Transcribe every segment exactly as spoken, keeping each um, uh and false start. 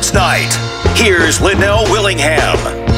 Sports Night. Here's Linnell Willingham.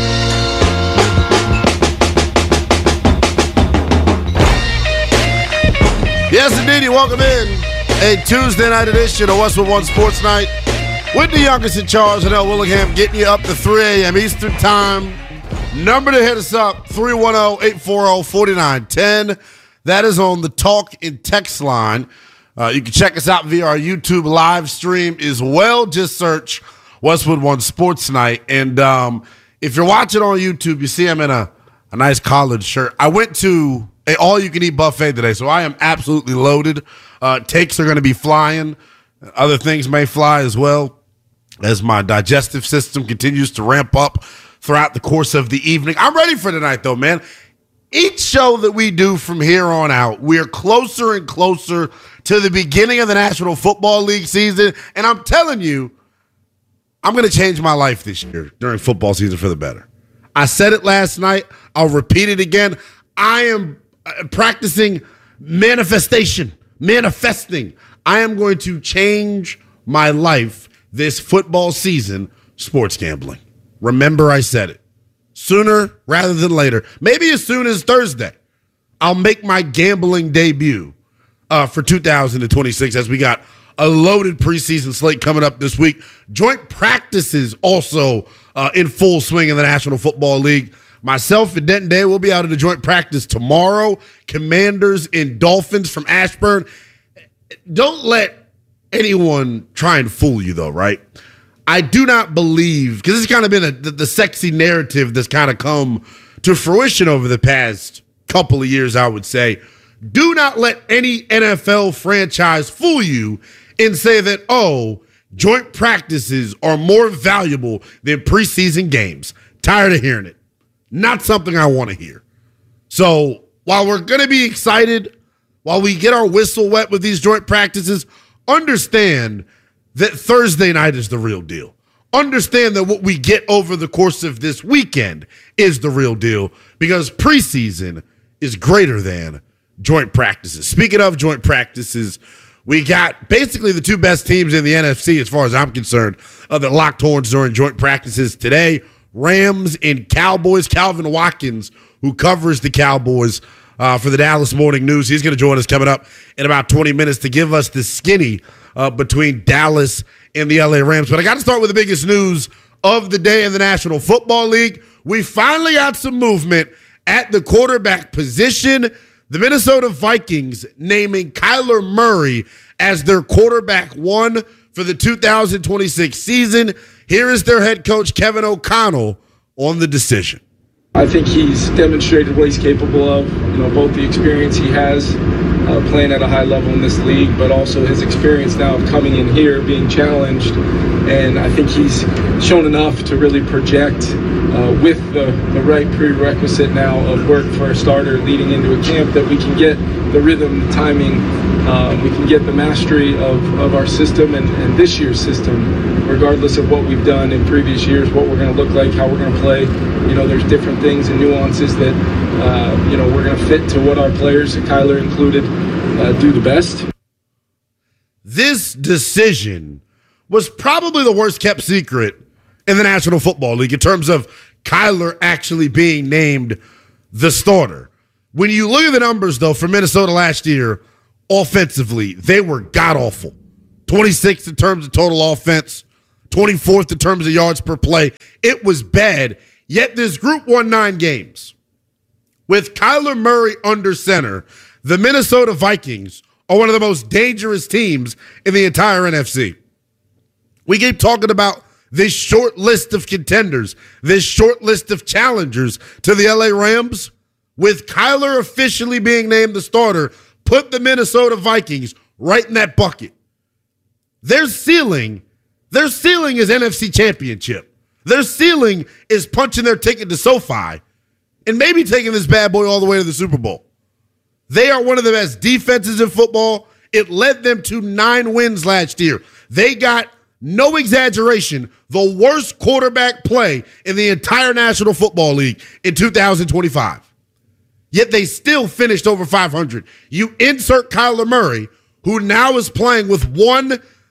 Yes, indeed. Welcome in a Tuesday night edition of Westwood One Sports Night with the youngest in charge, Linnell Willingham, getting you up to three a.m. Eastern Time. Number to hit us up, three one zero, eight four zero, four nine one zero. That is on the talk and text line. Uh, you can check us out via our YouTube live stream as well. Just search Westwood One Sports Night. And um, if you're watching on YouTube, you see I'm in a, a nice collared shirt. I went to an all-you-can-eat buffet today, so I am absolutely loaded. Uh, takes are going to be flying. Other things may fly as well as my digestive system continues to ramp up throughout the course of the evening. I'm ready for tonight, though, man. Each show that we do from here on out, we are closer and closer to the beginning of the National Football League season. And I'm telling you, I'm going to change my life this year during football season for the better. I said it last night. I'll repeat it again. I am practicing manifestation, manifesting. I am going to change my life this football season, sports gambling. Remember, I said it. Sooner rather than later, maybe as soon as Thursday, I'll make my gambling debut uh, for two thousand twenty-six as we got a loaded preseason slate coming up this week. Joint practices also uh, in full swing in the National Football League. Myself and Denton Day will be out of the joint practice tomorrow. Commanders and Dolphins from Ashburn. Don't let anyone try and fool you, though, right? I do not believe, because this has kind of been a, the, the sexy narrative that's kind of come to fruition over the past couple of years, I would say. Do not let any N F L franchise fool you and say that, oh, joint practices are more valuable than preseason games. Tired of hearing it. Not something I want to hear. So while we're going to be excited, while we get our whistle wet with these joint practices, understand that Thursday night is the real deal. Understand that what we get over the course of this weekend is the real deal, because preseason is greater than joint practices. Speaking of joint practices, we got basically the two best teams in the N F C, as far as I'm concerned, uh, that locked horns during joint practices today. Rams and Cowboys. Calvin Watkins, who covers the Cowboys uh, for the Dallas Morning News, he's going to join us coming up in about twenty minutes to give us the skinny Uh, between Dallas and the L A Rams. But I got to start with the biggest news of the day in the National Football League. We finally got some movement at the quarterback position. The Minnesota Vikings naming Kyler Murray as their quarterback one for the two thousand twenty-six season. Here is their head coach, Kevin O'Connell, on the decision. I think he's demonstrated what he's capable of, you know, both the experience he has uh, playing at a high level in this league, but also his experience now of coming in here, being challenged. And I think he's shown enough to really project uh, with the, the right prerequisite now of work for a starter leading into a camp that we can get the rhythm, the timing, uh, we can get the mastery of, of our system and, and this year's system, regardless of what we've done in previous years, what we're going to look like, how we're going to play. You know, there's different things and nuances that, uh, you know, we're going to fit to what our players, Kyler included, uh, do the best. This decision was probably the worst kept secret in the National Football League in terms of Kyler actually being named the starter. When you look at the numbers, though, for Minnesota last year, offensively, they were god-awful. twenty-sixth in terms of total offense, twenty-fourth in terms of yards per play. It was bad, yet this group won nine games. With Kyler Murray under center, the Minnesota Vikings are one of the most dangerous teams in the entire N F C. We keep talking about this short list of contenders, this short list of challengers to the L A Rams. With Kyler officially being named the starter, put the Minnesota Vikings right in that bucket. Their ceiling, their ceiling is N F C Championship. Their ceiling is punching their ticket to SoFi and maybe taking this bad boy all the way to the Super Bowl. They are one of the best defenses in football. It led them to nine wins last year. They got, no exaggeration, the worst quarterback play in the entire National Football League in two thousand twenty-five. Yet they still finished over five hundred. You insert Kyler Murray, who now is playing with one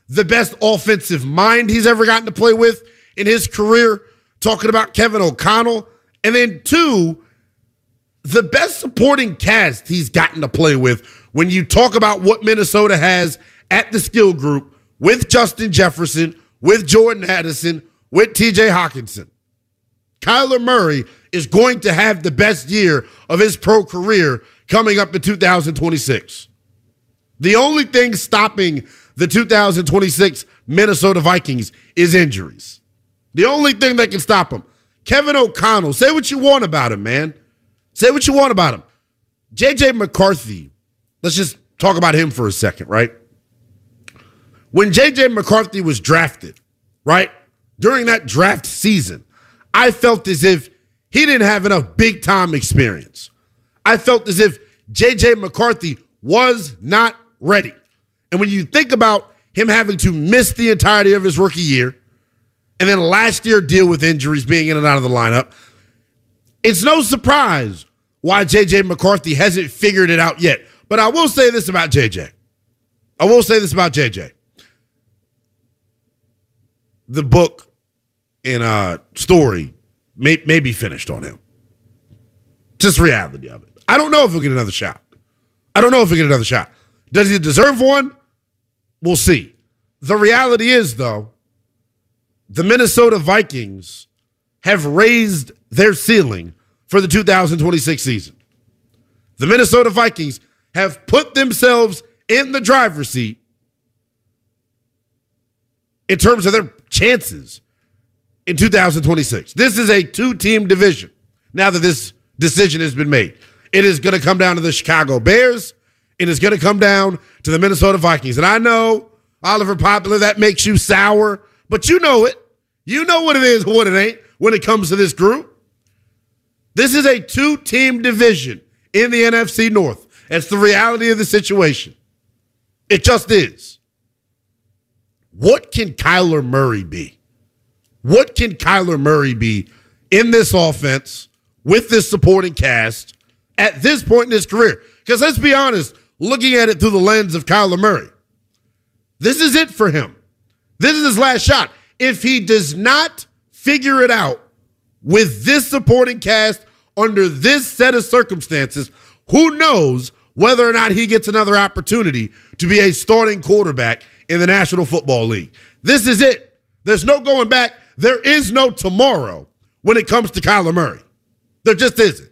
the best offensive mind he's ever gotten to play with in his career, talking about Kevin O'Connell. And then two, the best supporting cast he's gotten to play with when you talk about what Minnesota has at the skill group with Justin Jefferson, with Jordan Addison, with T J Hawkinson. Kyler Murray is going to have the best year of his pro career coming up in two thousand twenty-six. The only thing stopping the two thousand twenty-six Minnesota Vikings is injuries. The only thing that can stop them. Kevin O'Connell, say what you want about him, man. Say what you want about him. J J McCarthy, let's just talk about him for a second, right? When J J McCarthy was drafted, right, during that draft season, I felt as if he didn't have enough big-time experience. I felt as if J J McCarthy was not ready. And when you think about him having to miss the entirety of his rookie year, and then last year deal with injuries, being in and out of the lineup, it's no surprise why J J McCarthy hasn't figured it out yet. But I will say this about J J. I will say this about J J. The book and uh, story may, may be finished on him. Just reality of it. I don't know if he'll get another shot. I don't know if he'll get another shot. Does he deserve one? We'll see. The reality is, though, the Minnesota Vikings have raised their ceiling for the two thousand twenty-six season. The Minnesota Vikings have put themselves in the driver's seat in terms of their chances in two thousand twenty-six. This is a two-team division now that this decision has been made. It is going to come down to the Chicago Bears. It is going to come down to the Minnesota Vikings. And I know, Oliver Popular, that makes you sour, but you know it. You know what it is and what it ain't when it comes to this group. This is a two-team division in the N F C North. It's the reality of the situation. It just is. What can Kyler Murray be? What can Kyler Murray be in this offense with this supporting cast at this point in his career? Because let's be honest, looking at it through the lens of Kyler Murray, this is it for him. This is his last shot. If he does not figure it out with this supporting cast under this set of circumstances, who knows whether or not he gets another opportunity to be a starting quarterback in the National Football League. This is it. There's no going back. There is no tomorrow when it comes to Kyler Murray. There just isn't.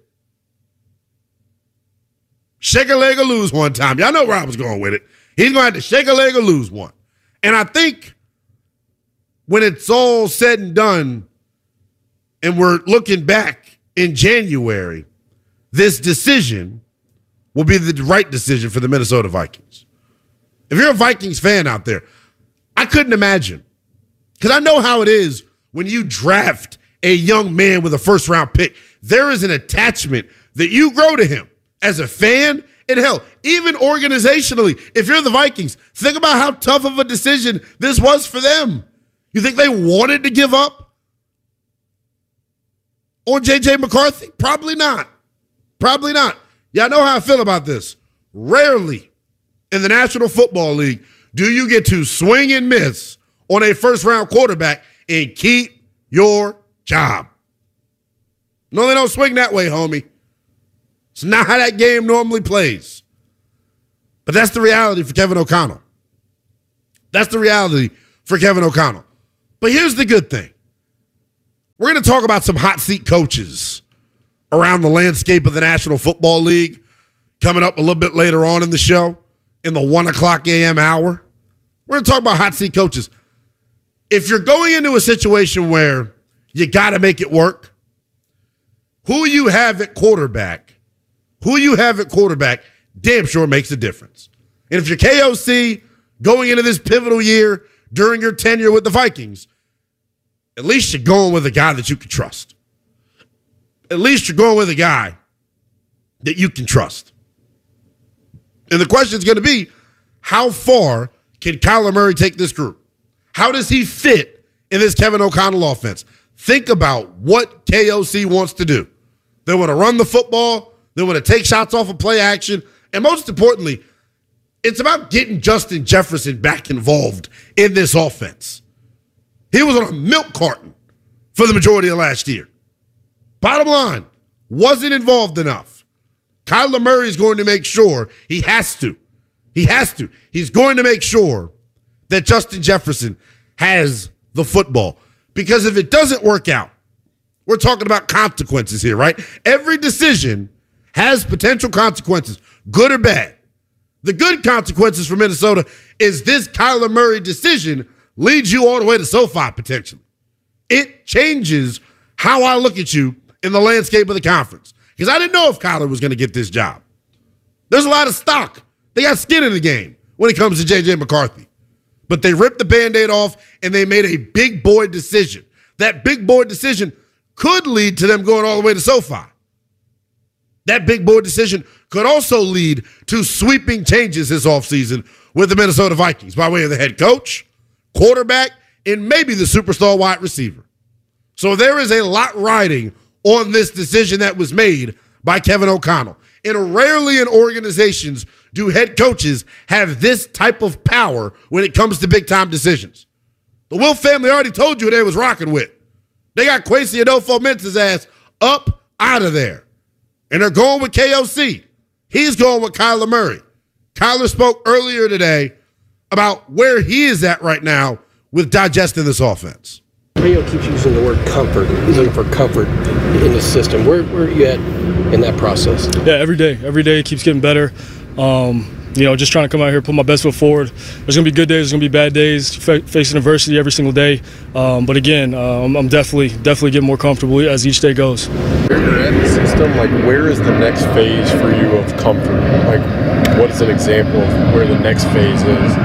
Shake a leg or lose one time. Y'all know where I was going with it. He's going to have to shake a leg or lose one. And I think when it's all said and done and we're looking back in January, this decision will be the right decision for the Minnesota Vikings. If you're a Vikings fan out there, I couldn't imagine. Because I know how it is when you draft a young man with a first-round pick. There is an attachment that you grow to him as a fan. And hell, even organizationally, if you're the Vikings, think about how tough of a decision this was for them. You think they wanted to give up on J J McCarthy? Probably not. Probably not. Y'all know how I feel about this. Rarely in the National Football League do you get to swing and miss on a first-round quarterback and keep your job. No, they don't swing that way, homie. It's not how that game normally plays. But that's the reality for Kevin O'Connell. That's the reality for Kevin O'Connell. But here's the good thing. We're going to talk about some hot seat coaches around the landscape of the National Football League coming up a little bit later on in the show in the one o'clock a.m. hour. We're going to talk about hot seat coaches. If you're going into a situation where you got to make it work, who you have at quarterback, who you have at quarterback damn sure makes a difference. And if you're K O C going into this pivotal year during your tenure with the Vikings, at least you're going with a guy that you can trust. At least you're going with a guy that you can trust. And the question is going to be, how far can Kyler Murray take this group? How does he fit in this Kevin O'Connell offense? Think about what K O C wants to do. They want to run the football. They want to take shots off of play action. And most importantly, It's about getting Justin Jefferson back involved in this offense. He was on a milk carton for the majority of last year. Bottom line, wasn't involved enough. Kyler Murray is going to make sure, he has to, he has to, he's going to make sure that Justin Jefferson has the football. Because if it doesn't work out, we're talking about consequences here, right? Every decision has potential consequences, good or bad. The good consequences for Minnesota is this Kyler Murray decision leads you all the way to SoFi potentially. It changes how I look at you in the landscape of the conference. Because I didn't know if Kyler was going to get this job. There's a lot of stock. They got skin in the game when it comes to J J McCarthy. But they ripped the Band-Aid off and they made a big boy decision. That big boy decision could lead to them going all the way to SoFi. That big boy decision could also lead to sweeping changes this offseason with the Minnesota Vikings by way of the head coach, quarterback, and maybe the superstar wide receiver. So there is a lot riding on this decision that was made by Kevin O'Connell. And rarely in organizations do head coaches have this type of power when it comes to big-time decisions. The Will family already told you what they was rocking with. They got Kwesi Adolfo-Mensa's ass up out of there. And they're going with K O C. He's going with Kyler Murray. Kyler spoke earlier today about where he is at right now with digesting this offense. Rio keeps using the word comfort. He's looking for comfort in the system. Where, where are you at in that process? Yeah, every day. Every day it keeps getting better. Um, you know, just trying to come out here, put my best foot forward. There's going to be good days, there's going to be bad days, fa- facing adversity every single day. Um, but again, uh, I'm, I'm definitely, definitely getting more comfortable as each day goes. Where you're in the system, like where is the next phase for you of comfort? Like what is an example of where the next phase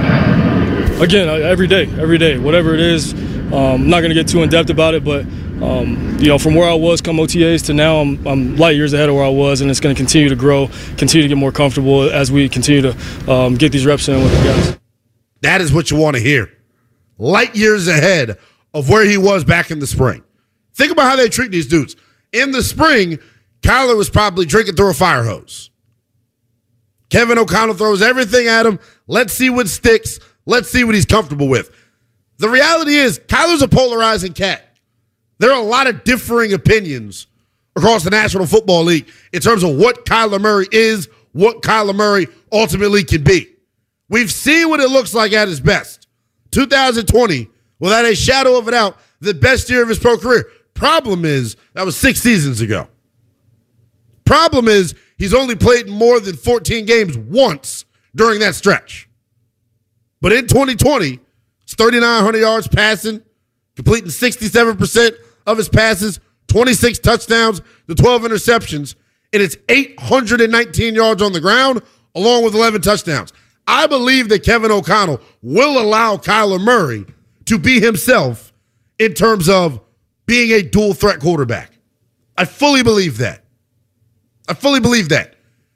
is? Again, every day, every day, whatever it is. Um, I'm not going to get too in-depth about it, but, um, you know, from where I was come O T As to now, I'm, I'm light years ahead of where I was, and it's going to continue to grow, continue to get more comfortable as we continue to um, get these reps in with the guys. That is what you want to hear. Light years ahead of where he was back in the spring. Think about how they treat these dudes. In the spring, Kyler was probably drinking through a fire hose. Kevin O'Connell throws everything at him. Let's see what sticks. Let's see what he's comfortable with. The reality is, Kyler's a polarizing cat. There are a lot of differing opinions across the National Football League in terms of what Kyler Murray is, what Kyler Murray ultimately can be. We've seen what it looks like at his best. two thousand twenty, without a shadow of a doubt, the best year of his pro career. Problem is, that was six seasons ago. Problem is, he's only played more than fourteen games once during that stretch. But in twenty twenty, it's thirty-nine hundred yards passing, completing sixty-seven percent of his passes, twenty-six touchdowns, the twelve interceptions, and it's eight hundred nineteen yards on the ground, along with eleven touchdowns. I believe that Kevin O'Connell will allow Kyler Murray to be himself in terms of being a dual threat quarterback. I fully believe that. I fully believe that.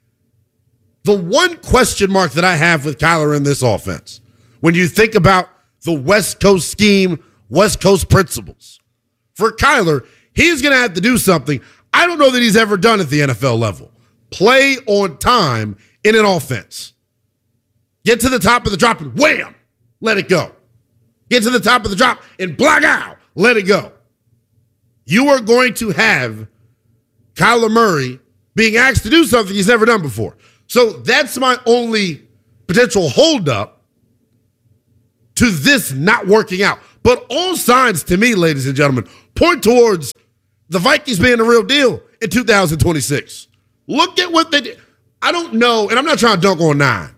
The one question mark that I have with Kyler in this offense, when you think about the West Coast scheme, West Coast principles. For Kyler, he's going to have to do something I don't know that he's ever done at the N F L level. Play on time in an offense. Get to the top of the drop and wham, let it go. Get to the top of the drop and black out, let it go. You are going to have Kyler Murray being asked to do something he's never done before. So that's my only potential holdup to this not working out. But all signs to me, ladies and gentlemen, point towards the Vikings being the real deal in two thousand twenty-six. Look at what they did. I don't know, and I'm not trying to dunk on nine.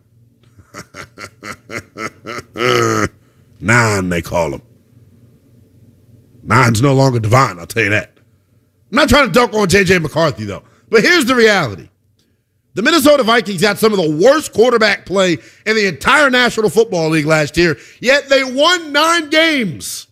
Nine, they call him. Nine's no longer divine, I'll tell you that. I'm not trying to dunk on J J McCarthy, though. But here's the reality. The Minnesota Vikings got some of the worst quarterback play in the entire National Football League last year, yet they won nine games.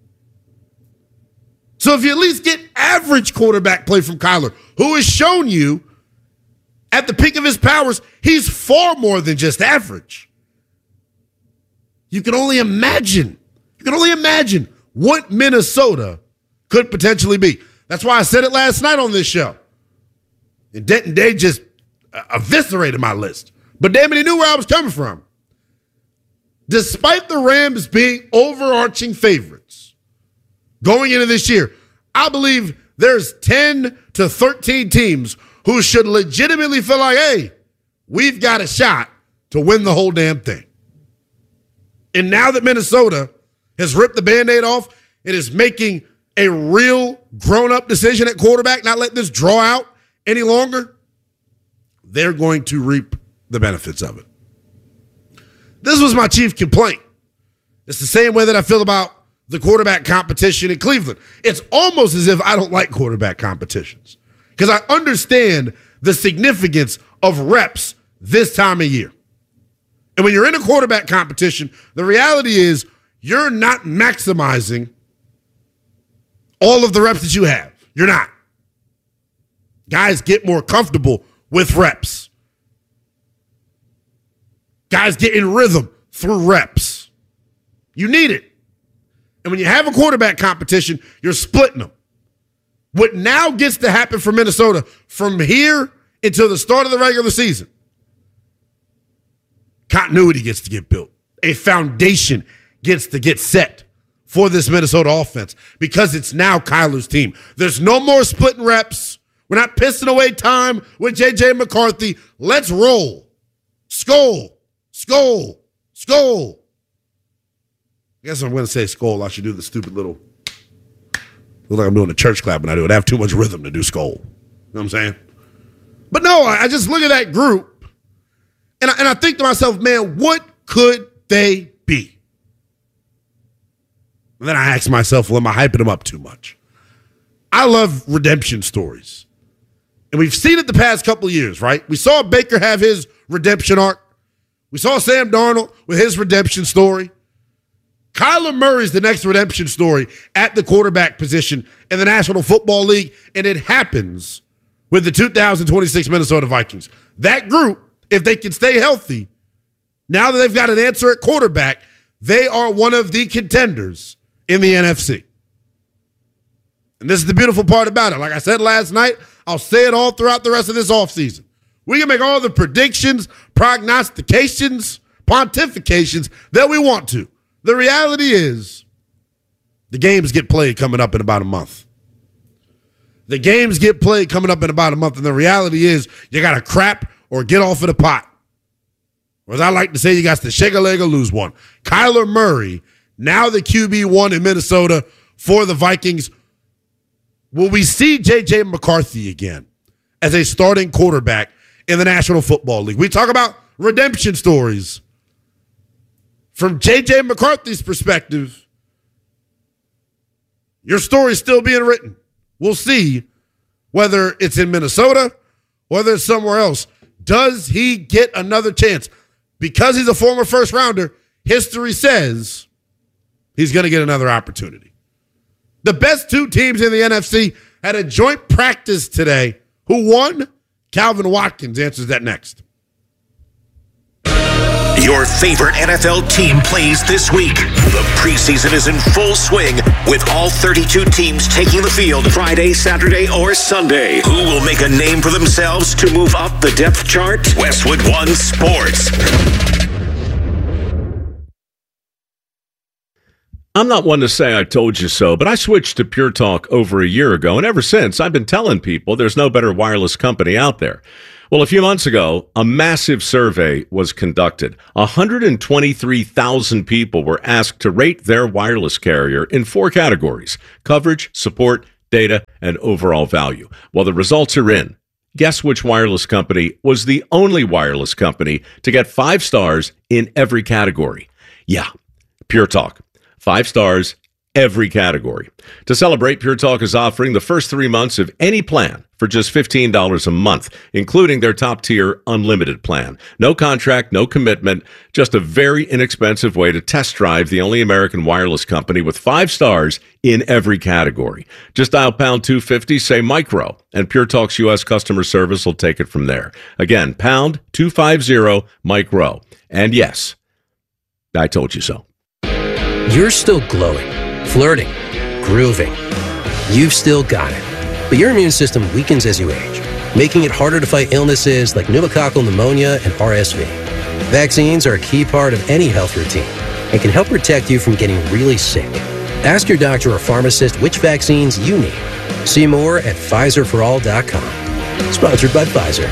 So if you at least get average quarterback play from Kyler, who has shown you at the peak of his powers, he's far more than just average. You can only imagine, you can only imagine what Minnesota could potentially be. That's why I said it last night on this show. And Denton Day just eviscerated my list. But damn it, he knew where I was coming from. despite the Rams being overarching favorites going into this year, I believe there's ten to thirteen teams who should legitimately feel like, hey, we've got a shot to win the whole damn thing. And now that Minnesota has ripped the Band-Aid off, it is making a real grown-up decision at quarterback, not letting this draw out any longer, they're going to reap the benefits of it. This was my chief complaint. It's the same way that I feel about the quarterback competition in Cleveland. It's almost as if I don't like quarterback competitions because I understand the significance of reps this time of year. And when you're in a quarterback competition, the reality is you're not maximizing all of the reps that you have. You're not. Guys get more comfortable with reps. Guys get in rhythm through reps. You need it. And when you have a quarterback competition, you're splitting them. What now gets to happen for Minnesota from here until the start of the regular season, continuity gets to get built. A foundation gets to get set for this Minnesota offense because it's now Kyler's team. There's no more splitting reps. We're not pissing away time with J J McCarthy. Let's roll. Skol. Skol. Skol. I guess I'm going to say skol. I should do the stupid little, look like I'm doing a church clap when I do it. I have too much rhythm to do skol. You know what I'm saying? But no, I just look at that group, and I, and I think to myself, man, what could they be? And then I ask myself, well, am I hyping them up too much? I love redemption stories. And we've seen it the past couple of years, right? We saw Baker have his redemption arc. We saw Sam Darnold with his redemption story. Kyler Murray's the next redemption story at the quarterback position in the National Football League, and it happens with the two thousand twenty-six Minnesota Vikings. That group, if they can stay healthy, now that they've got an answer at quarterback, they are one of the contenders in the N F C. And this is the beautiful part about it. Like I said last night, I'll say it all throughout the rest of this offseason. We can make all the predictions, prognostications, pontifications that we want to. The reality is the games get played coming up in about a month. The games get played coming up in about a month, and the reality is you got to crap or get off of the pot. Or as I like to say, you got to shake a leg or lose one. Kyler Murray, now the Q B one in Minnesota for the Vikings. Will we see J J McCarthy again as a starting quarterback in the National Football League? We talk about redemption stories. From J J McCarthy's perspective, your story's still being written. We'll see whether it's in Minnesota or whether it's somewhere else. Does he get another chance? Because he's a former first rounder, history says he's going to get another opportunity. The best two teams in the N F C had a joint practice today. Who won? Calvin Watkins answers that next. Your favorite N F L team plays this week. The preseason is in full swing with all thirty-two teams taking the field Friday, Saturday, or Sunday. Who will make a name for themselves to move up the depth chart? Westwood One Sports. I'm not one to say I told you so, but I switched to Pure Talk over a year ago, and ever since I've been telling people there's no better wireless company out there. Well, a few months ago, a massive survey was conducted. one hundred twenty-three thousand people were asked to rate their wireless carrier in four categories: coverage, support, data, and overall value. Well, the results are in. Guess which wireless company was the only wireless company to get five stars in every category? Yeah, Pure Talk. Five stars, every category. To celebrate, Pure Talk is offering the first three months of any plan for just fifteen dollars a month, including their top-tier unlimited plan. No contract, no commitment, just a very inexpensive way to test drive the only American wireless company with five stars in every category. Just dial pound two fifty, say micro, and Pure Talk's U S customer service will take it from there. Again, pound two fifty, micro. And yes, I told you so. You're still glowing, flirting, grooving. You've still got it. But your immune system weakens as you age, making it harder to fight illnesses like pneumococcal pneumonia and R S V. Vaccines are a key part of any health routine and can help protect you from getting really sick. Ask your doctor or pharmacist which vaccines you need. See more at Pfizer for all dot com. Sponsored by Pfizer.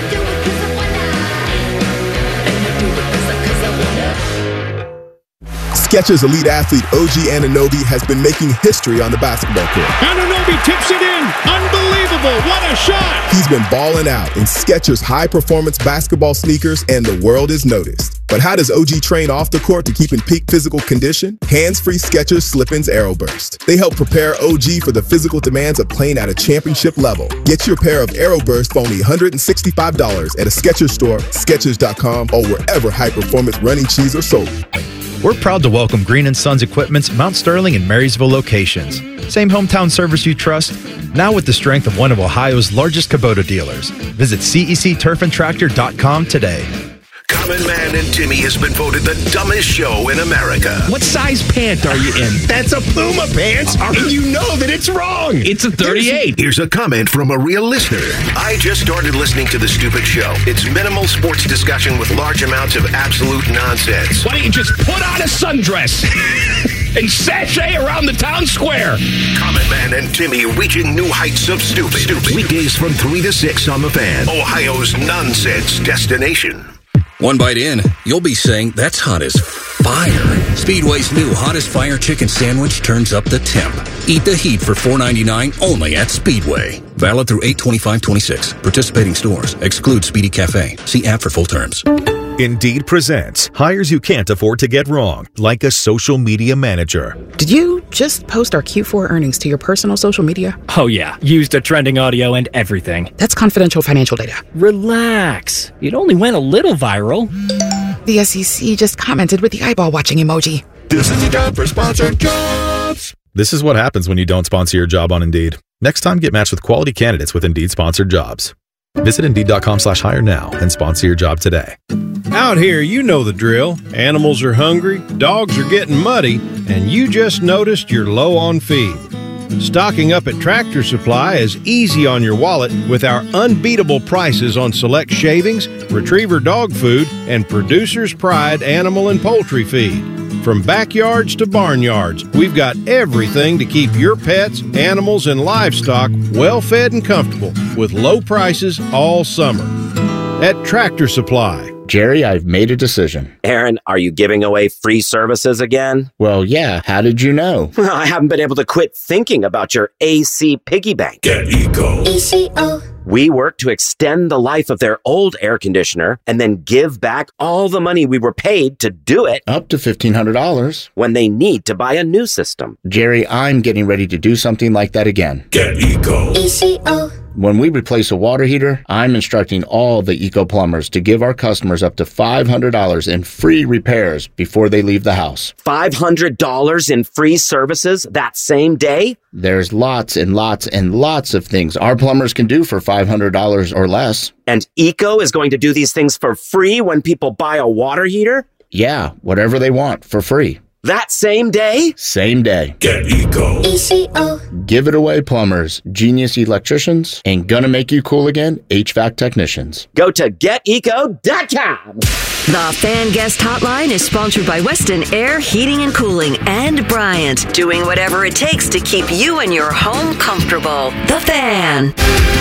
Skechers elite athlete O G Anunoby has been making history on the basketball court. Anunoby tips it in. Unbelievable. What a shot. He's been balling out in Skechers high-performance basketball sneakers, and the world is noticed. But how does O G train off the court to keep in peak physical condition? Hands-free Skechers Slip-ins Aeroburst. They help prepare O G for the physical demands of playing at a championship level. Get your pair of Aeroburst for only one hundred sixty-five dollars at a Skechers store, Skechers dot com, or wherever high-performance running shoes are sold. We're proud to welcome Green and Sons Equipment's Mount Sterling and Marysville locations. Same hometown service you trust, now with the strength of one of Ohio's largest Kubota dealers. Visit C E C turf and tractor dot com today. Common Man and Timmy has been voted the dumbest show in America. What size pant are you in? That's a Puma pants, and you know that it's wrong. It's a thirty-eight. Here's a comment from a real listener. I just started listening to the stupid show. It's minimal sports discussion with large amounts of absolute nonsense. Why don't you just put on a sundress and sashay around the town square? Common Man and Timmy reaching new heights of stupid. Stupid. Weekdays from three to six on The Fan, Ohio's nonsense destination. One bite in, you'll be saying, that's hot as fire. Speedway's new Hottest Fire Chicken Sandwich turns up the temp. Eat the heat for four ninety-nine only at Speedway. Valid through eight twenty-five twenty-six. Participating stores. Exclude Speedy Cafe. See app for full terms. Indeed presents hires you can't afford to get wrong, like a social media manager. Did you just post our Q four earnings to your personal social media? Oh yeah, used a trending audio and everything. That's confidential financial data. Relax. It only went a little viral. The S E C just commented with the eyeball watching emoji. This is the job for sponsored jobs. This is what happens when you don't sponsor your job on Indeed. Next time, get matched with quality candidates with Indeed sponsored jobs. Visit Indeed.com slash hire now and sponsor your job today. Out here, you know the drill. Animals are hungry, dogs are getting muddy, and you just noticed you're low on feed. Stocking up at Tractor Supply is easy on your wallet with our unbeatable prices on select shavings, retriever dog food, and Producer's Pride animal and poultry feed. From backyards to barnyards, we've got everything to keep your pets, animals, and livestock well fed and comfortable with low prices all summer. At Tractor Supply. Jerry, I've made a decision. Aaron, are you giving away free services again? Well, yeah. How did you know? Well, I haven't been able to quit thinking about your A C piggy bank. Get Eco. E C O. We work to extend the life of their old air conditioner and then give back all the money we were paid to do it. Up to fifteen hundred dollars. When they need to buy a new system. Jerry, I'm getting ready to do something like that again. Get Eco. E C O. When we replace a water heater, I'm instructing all the Eco plumbers to give our customers up to five hundred dollars in free repairs before they leave the house. five hundred dollars in free services that same day? There's lots and lots and lots of things our plumbers can do for five hundred dollars or less. And Eco is going to do these things for free when people buy a water heater? Yeah, whatever they want for free. That same day? Same day. Get Eco. E C O. Give it away, plumbers, genius electricians, and gonna make you cool again, H V A C technicians. Go to get eco dot com. The Fan Guest Hotline is sponsored by Weston Air Heating and Cooling and Bryant, doing whatever it takes to keep you and your home comfortable. The Fan.